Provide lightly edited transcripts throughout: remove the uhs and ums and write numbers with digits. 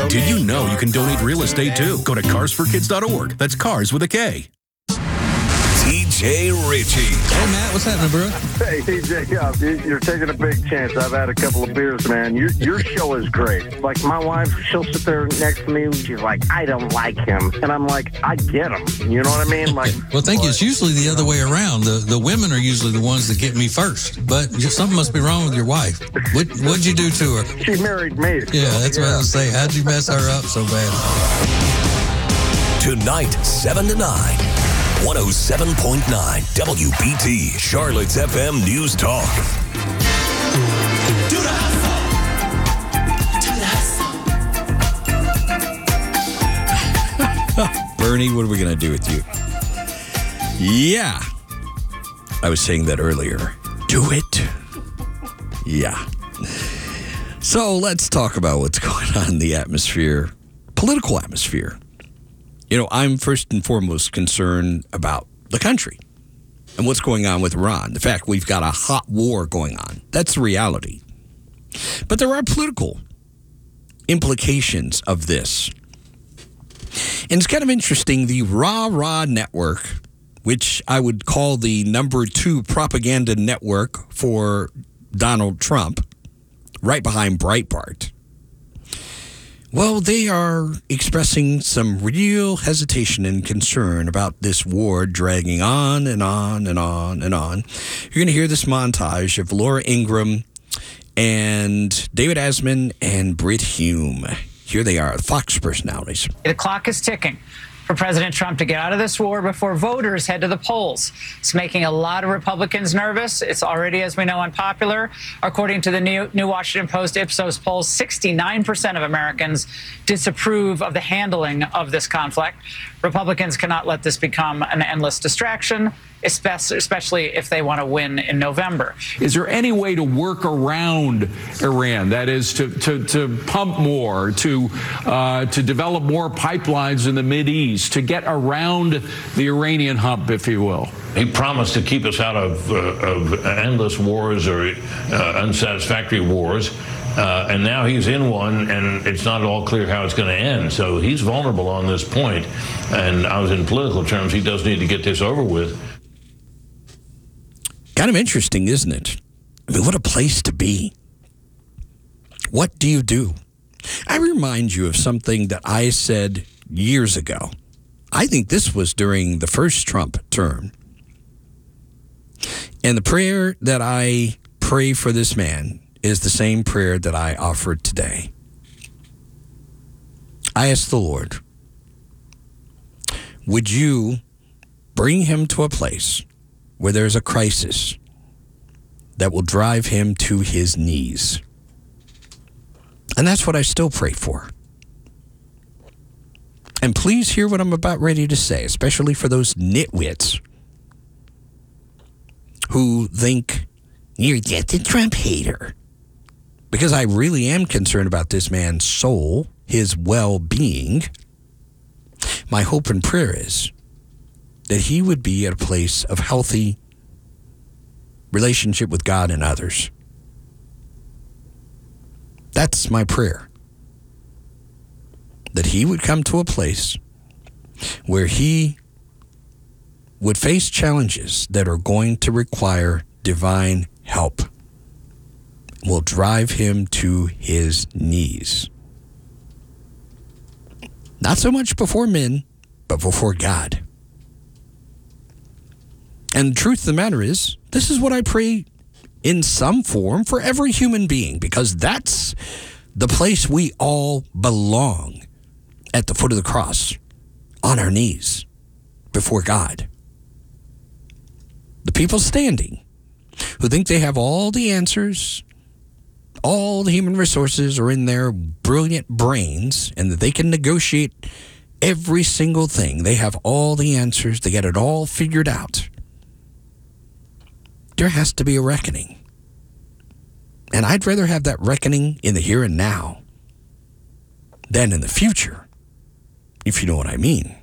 Did you know you can donate real estate too? Go to carsforkids.org. That's cars with a K. TJ Ritchie. Hey, Matt, what's happening, bro? Hey, TJ, you're taking a big chance. I've had a couple of beers, man. Your show is great. Like, my wife, she'll sit there next to me. She's like, I don't like him. And I'm like, I get him. You know what I mean? Like, well, thank you. It's usually the other way around. The women are usually the ones that get me first. But something must be wrong with your wife. What'd you do to her? She married me. Yeah, that's what I was saying. How'd you mess her up so bad? Tonight, 7 to 9. 107.9 WBT, Charlotte's FM News Talk. Do the hustle. Bernie, what are we going to do with you? Yeah. I was saying that earlier. Do it. Yeah. So let's talk about what's going on in the atmosphere, political atmosphere. You know, I'm first and foremost concerned about the country and what's going on with Iran. The fact we've got a hot war going on. That's the reality. But there are political implications of this. And it's kind of interesting. The Rah-Rah Network, which I would call the number 2 propaganda network for Donald Trump, right behind Breitbart. Well, they are expressing some real hesitation and concern about this war dragging on and on and on and on. You're going to hear this montage of Laura Ingraham and David Asman and Brit Hume. Here they are, the Fox personalities. The clock is ticking for President Trump to get out of this war before voters head to the polls. It's making a lot of Republicans nervous. It's already, as we know, unpopular. According to the New Washington Post Ipsos polls, 69% of Americans disapprove of the handling of this conflict. Republicans cannot let this become an endless distraction, especially if they want to win in November. Is there any way to work around Iran? That is to pump more, to develop more pipelines in the Mideast, to get around the Iranian hump, if you will? He promised to keep us out of endless wars or unsatisfactory wars. And now he's in one, and it's not at all clear how it's going to end. So he's vulnerable on this point. And I was in political terms, he does need to get this over with. Kind of interesting, isn't it? I mean, what a place to be. What do you do? I remind you of something that I said years ago. I think this was during the first Trump term. And the prayer that I pray for this man is the same prayer that I offered today. I ask the Lord, would you bring him to a place where there's a crisis that will drive him to his knees? And that's what I still pray for. And please hear what I'm about ready to say, especially for those nitwits who think you're just a Trump hater. Because I really am concerned about this man's soul, his well-being. My hope and prayer is that he would be at a place of healthy relationship with God and others. That's my prayer. That he would come to a place where he would face challenges that are going to require divine help. Will drive him to his knees. Not so much before men, but before God. And the truth of the matter is, this is what I pray in some form for every human being, because that's the place we all belong, at the foot of the cross, on our knees, before God. The people standing, who think they have all the answers, all the human resources are in their brilliant brains, and that they can negotiate every single thing. They have all the answers. They get it all figured out. There has to be a reckoning. And I'd rather have that reckoning in the here and now than in the future, if you know what I mean.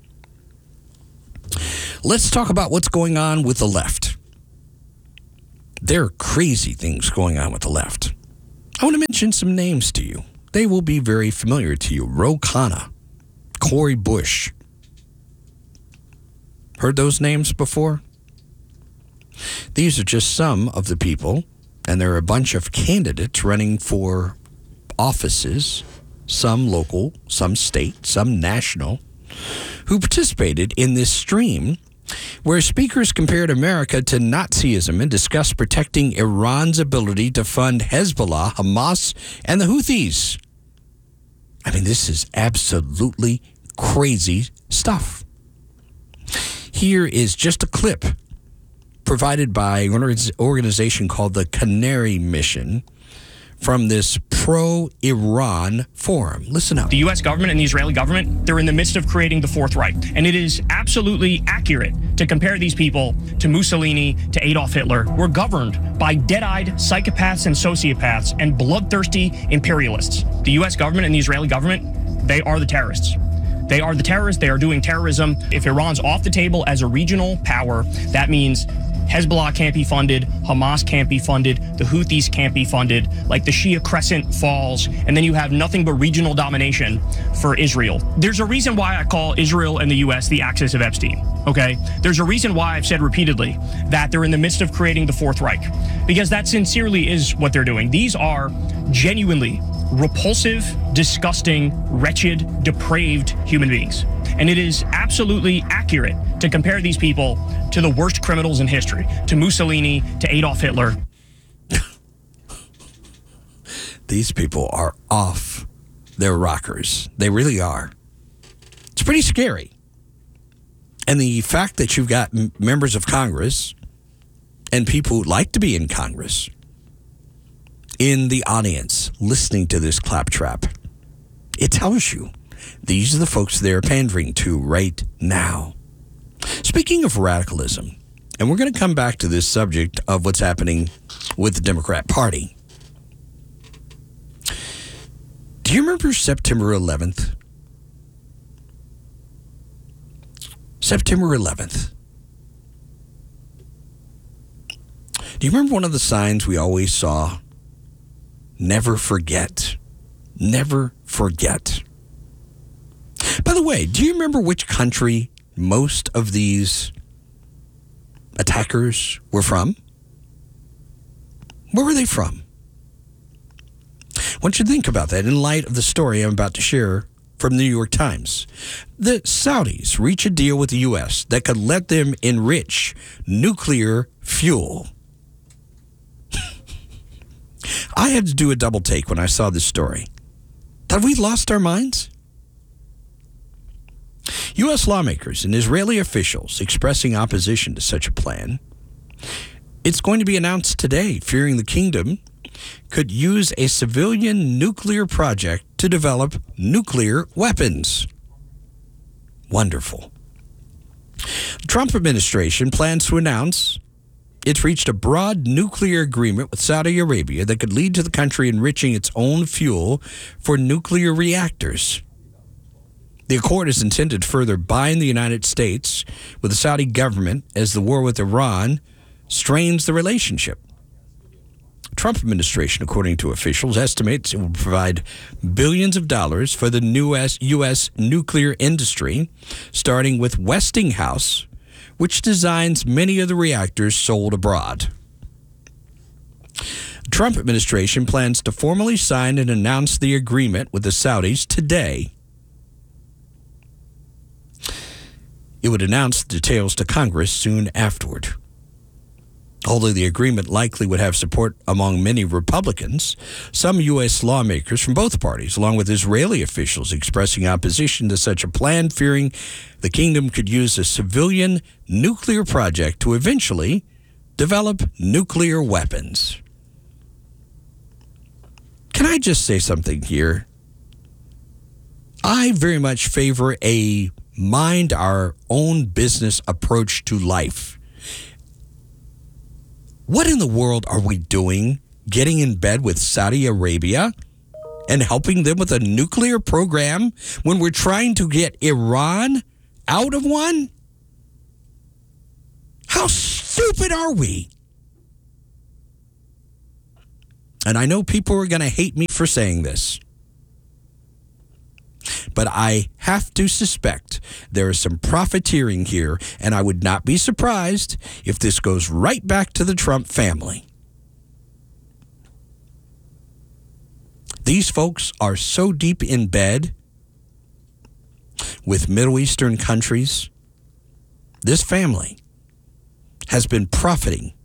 Let's talk about what's going on with the left. There are crazy things going on with the left. I want to mention some names to you they will be very familiar to you. Ro Khanna, Cori Bush. Heard those names before? These are just some of the people, and there are a bunch of candidates running for offices, some local, some state, some national, who participated in this stream where speakers compared America to Nazism and discussed protecting Iran's ability to fund Hezbollah, Hamas, and the Houthis. I mean, this is absolutely crazy stuff. Here is just a clip provided by an organization called the Canary Mission from this pro-Iran forum. Listen up. The U.S. government and the Israeli government, they're in the midst of creating the Fourth Reich. And it is absolutely accurate to compare these people to Mussolini, to Adolf Hitler. We're governed by dead-eyed psychopaths and sociopaths and bloodthirsty imperialists. The U.S. government and the Israeli government, they are the terrorists. They are the terrorists. They are doing terrorism. If Iran's off the table as a regional power, that means Hezbollah can't be funded, Hamas can't be funded, the Houthis can't be funded, like the Shia Crescent falls, and then you have nothing but regional domination for Israel. There's a reason why I call Israel and the U.S. the axis of Epstein, okay? There's a reason why I've said repeatedly that they're in the midst of creating the Fourth Reich, because that sincerely is what they're doing. These are genuinely repulsive, disgusting, wretched, depraved human beings. And it is absolutely accurate to compare these people to the worst criminals in history, to Mussolini, to Adolf Hitler. These people are off their rockers. They really are. It's pretty scary. And the fact that you've got members of Congress and people who like to be in Congress in the audience listening to this claptrap, it tells you these are the folks they're pandering to right now. Speaking of radicalism, and we're going to come back to this subject of what's happening with the Democrat Party. Do you remember September 11th? September 11th. Do you remember one of the signs we always saw? Never forget. Never forget. By the way, do you remember which country most of these attackers were from? Where were they from? I want you to think about that in light of the story I'm about to share from the New York Times. The Saudis reach a deal with the U.S. that could let them enrich nuclear fuel. I had to do a double take when I saw this story. Have we lost our minds? U.S. lawmakers and Israeli officials expressing opposition to such a plan. It's going to be announced today, fearing the kingdom could use a civilian nuclear project to develop nuclear weapons. Wonderful. The Trump administration plans to announce it's reached a broad nuclear agreement with Saudi Arabia that could lead to the country enriching its own fuel for nuclear reactors. The accord is intended to further bind the United States with the Saudi government as the war with Iran strains the relationship. The Trump administration, according to officials, estimates it will provide billions of dollars for the U.S. nuclear industry, starting with Westinghouse, which designs many of the reactors sold abroad. The Trump administration plans to formally sign and announce the agreement with the Saudis today. It would announce the details to Congress soon afterward. Although the agreement likely would have support among many Republicans, some U.S. lawmakers from both parties, along with Israeli officials expressing opposition to such a plan, fearing the kingdom could use a civilian nuclear project to eventually develop nuclear weapons. Can I just say something here? I very much favor a mind our own business approach to life. What in the world are we doing getting in bed with Saudi Arabia and helping them with a nuclear program when we're trying to get Iran out of one? How stupid are we? And I know people are going to hate me for saying this. But I have to suspect there is some profiteering here, and I would not be surprised if this goes right back to the Trump family. These folks are so deep in bed with Middle Eastern countries. This family has been profiting